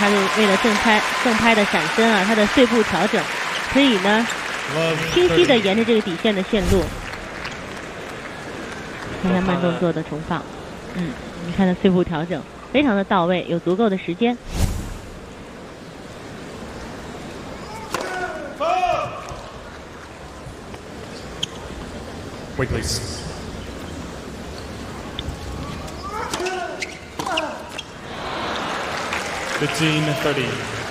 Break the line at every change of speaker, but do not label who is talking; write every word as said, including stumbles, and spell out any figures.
他就为了正拍正拍的闪身啊，他的碎步调整，可以呢清晰的沿着这个底线的线路。看看慢动作的重放，嗯，你看他碎步调整非常的到位，有足够的时间。
Wait, please. Fifteen thirty.